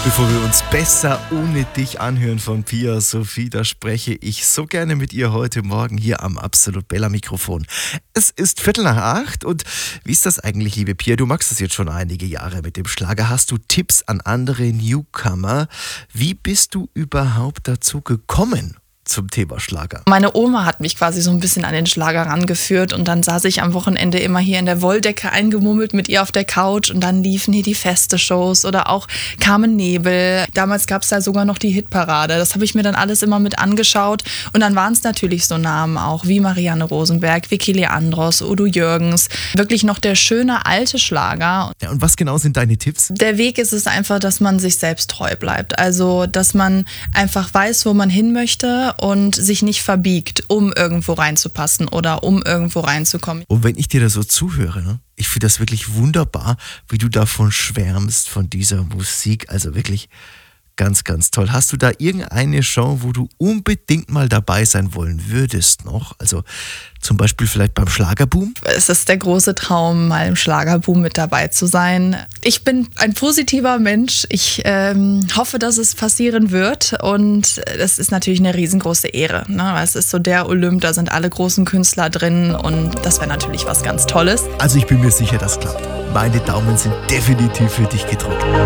Bevor wir uns besser ohne dich anhören von Pia Sophie, da spreche ich so gerne mit ihr heute Morgen hier am Absolut Bella Mikrofon. Es ist 7:45 und wie ist das eigentlich, liebe Pia? Du magst es jetzt schon einige Jahre mit dem Schlager. Hast du Tipps an andere Newcomer? Wie bist du überhaupt dazu gekommen zum Thema Schlager? Meine Oma hat mich quasi so ein bisschen an den Schlager rangeführt und dann saß ich am Wochenende immer hier in der Wolldecke eingemummelt mit ihr auf der Couch und dann liefen hier die Feste-Shows oder auch Carmen Nebel. Damals gab es da sogar noch die Hitparade. Das habe ich mir dann alles immer mit angeschaut und dann waren es natürlich so Namen auch wie Marianne Rosenberg, Vicky Leandros, Udo Jürgens. Wirklich noch der schöne alte Schlager. Ja, und was genau sind deine Tipps? Der Weg ist es einfach, dass man sich selbst treu bleibt. Also, dass man einfach weiß, wo man hin möchte und sich nicht verbiegt, um irgendwo reinzupassen oder um irgendwo reinzukommen. Und wenn ich dir da so zuhöre, ne? Ich finde das wirklich wunderbar, wie du davon schwärmst, von dieser Musik. Also wirklich ganz, ganz toll. Hast du da irgendeine Show, wo du unbedingt mal dabei sein wollen würdest noch? Also zum Beispiel vielleicht beim Schlagerboom? Es ist der große Traum, mal im Schlagerboom mit dabei zu sein. Ich bin ein positiver Mensch. Ich hoffe, dass es passieren wird. Und das ist natürlich eine riesengroße Ehre. Ne? Es ist so der Olymp, da sind alle großen Künstler drin. Und das wäre natürlich was ganz Tolles. Also ich bin mir sicher, das klappt. Meine Daumen sind definitiv für dich gedrückt.